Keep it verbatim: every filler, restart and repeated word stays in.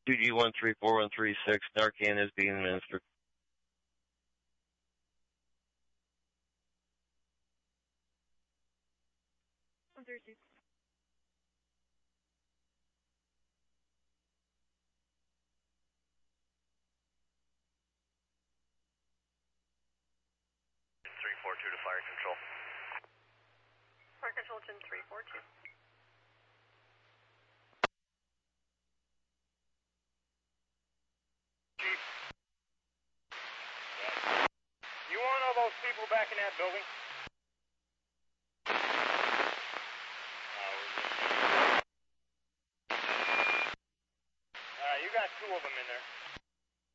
two G one three four one three six, Narcan is being administered. one thirty-six. three four two to fire control. Fire control to three four two. Chief. Yeah. You want all those people back in that building? Uh, you got two of them in there.